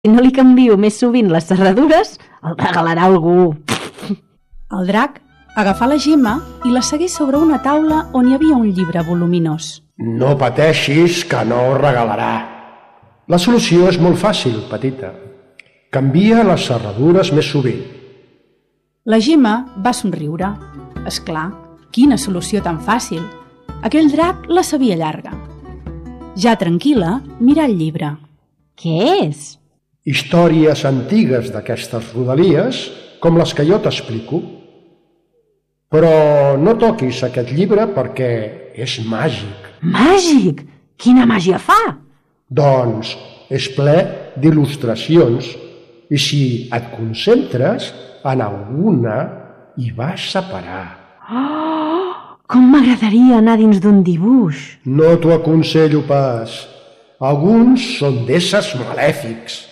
Si no li canvio més sovint les serradures, el regalarà algú. El drac agafà la gemma i la seguí sobre una taula on hi havia un llibre voluminós. No pateixis, que no ho regalarà. La solució és molt fàcil, petita. Canvia les serradures més sovint. La gemma va somriure. És clar, quina solució tan fàcil. Aquell drac la sabia llarga. Ja tranquil·la, mirà el llibre. Què és? Històries antigues d'aquestes rodalies, com les que jo t'explico. Però no toquis aquest llibre perquè és màgic. Màgic? Quina màgia fa? Doncs és ple d'il·lustracions i si et concentres en alguna hi vas a parar. Oh, com m'agradaria anar dins d'un dibuix. No t'ho aconsello pas. Alguns són d'éssers malèfics.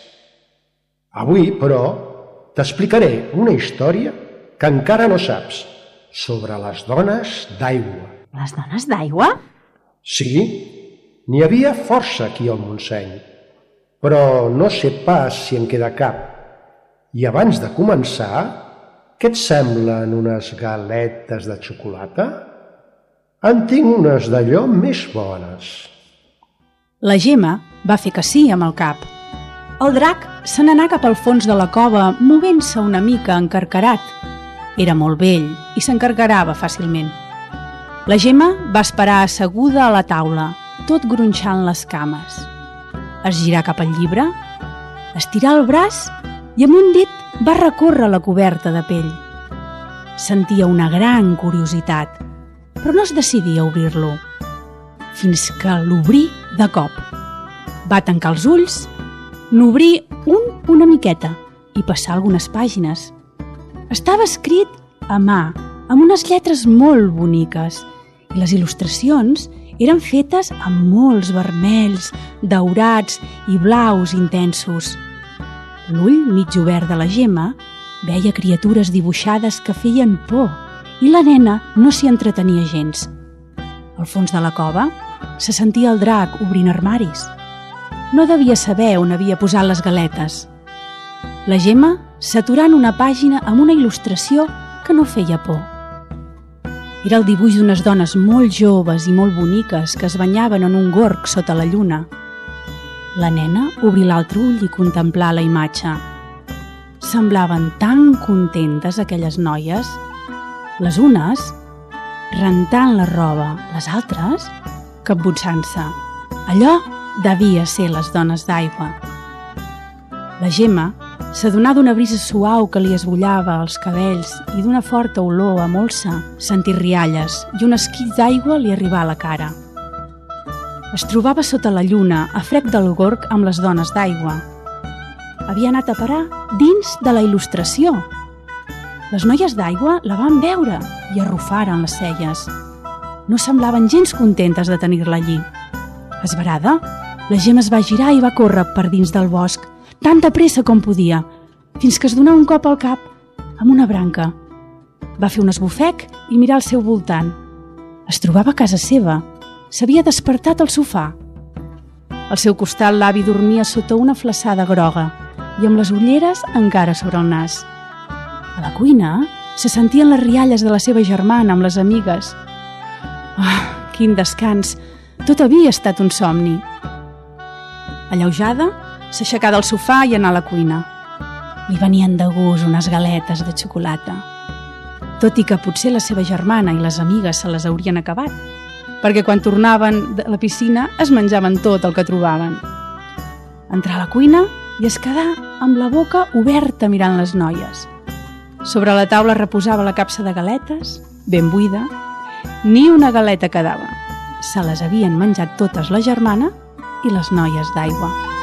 Avui, però, t'explicaré una història que encara no saps sobre les dones d'aigua. Les dones d'aigua? Sí, n'hi havia força aquí al Montseny, però no sé pas si en queda cap. I abans de començar, què et semblen unes galetes de xocolata? En tinc unes d'allò més bones. La gemma va fer que sí amb el cap. El drac se n'anà cap al fons de la cova, movent-se una mica encarcarat. Era molt vell i s'encarcarava fàcilment. La gemma va esperar asseguda a la taula, tot gronxant les cames. Es girà cap al llibre, estirà el braç i amb un dit va recórrer la coberta de pell. Sentia una gran curiositat, però no es decidia a obrir-lo, fins que l'obrí de cop. Va tancar els ulls, n'obrí una miqueta i passà algunes pàgines. Estava escrit a mà, amb unes lletres molt boniques, i les il·lustracions eren fetes amb molts vermells, daurats i blaus intensos. L'ull mig obert de la gemma veia criatures dibuixades que feien por i la nena no s'hi entretenia gens. Al fons de la cova se sentia el drac obrint armaris. No devia saber on havia posat les galetes. La gemma s'aturà en una pàgina amb una il·lustració que no feia por. Era el dibuix d'unes dones molt joves i molt boniques que es banyaven en un gorg sota la lluna. La nena obrí l'altre ull i contemplà la imatge. Semblaven tan contentes aquelles noies, les unes rentant la roba, les altres capbussant-se. Allò devia ser les dones d'aigua. La gemma s'adonà d'una brisa suau que li esbullava els cabells i d'una forta olor a molsa. Sentí rialles i un esquitx d'aigua li arribà a la cara. Es trobava sota la lluna, a frec del gorg amb les dones d'aigua. Havia anat a parar dins de la il·lustració. Les noies d'aigua la van veure i arrufaren les celles. No semblaven gens contentes de tenir-la allí. Esverada, la gemma es va girar i va córrer per dins del bosc, tan de pressa com podia, fins que es donà un cop al cap amb una branca. Va fer un esbufec i mirar al seu voltant. Es trobava a casa seva. S'havia despertat al sofà. Al seu costat l'avi dormia sota una flassada groga i amb les ulleres encara sobre el nas. A la cuina se sentien les rialles de la seva germana amb les amigues. Ah, quin descans! Tot havia estat un somni. Alleujada, s'aixecà del sofà i anà a la cuina. Li venien de gust unes galetes de xocolata. Tot i que potser la seva germana i les amigues se les haurien acabat, perquè quan tornaven de la piscina es menjaven tot el que trobaven. Entrà a la cuina i es quedà amb la boca oberta mirant les noies. Sobre la taula reposava la capsa de galetes, ben buida. Ni una galeta quedava. Se les havien menjat totes la germana i les noies d'aigua.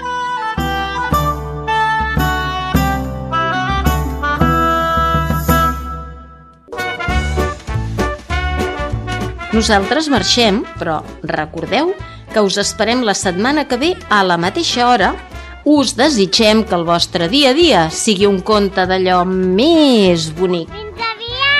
Nosaltres marxem, però recordeu que us esperem la setmana que ve a la mateixa hora. Us desitgem que el vostre dia a dia sigui un conte d'allò més bonic.